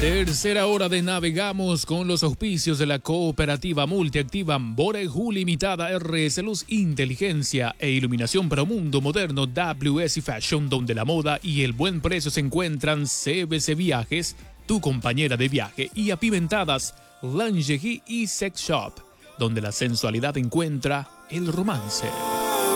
Tercera hora de Navegamos con los auspicios de la cooperativa multiactiva Boreju Limitada, RS Luz, Inteligencia e Iluminación para un mundo moderno, WS Fashion, donde la moda y el buen precio se encuentran, CBC Viajes, tu compañera de viaje, y Apimentadas, Lingerie y Sex Shop, donde la sensualidad encuentra el romance.